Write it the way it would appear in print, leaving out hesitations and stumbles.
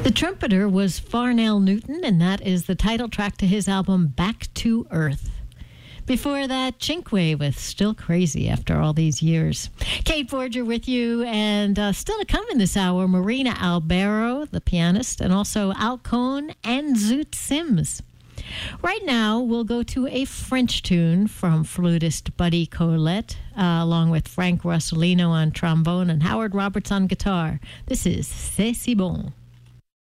The trumpeter was Farnell Newton, and that is the title track to his album Back to Earth. Before that, Chinque with Still Crazy after all these years. Kate Forger with you, and still to come in this hour, Marina Albero, the pianist, and also Al Cohn and Zoot Sims. Right now, we'll go to a French tune from flutist Buddy Collette, along with Frank Russolino on trombone and Howard Roberts on guitar. This is C'est si bon.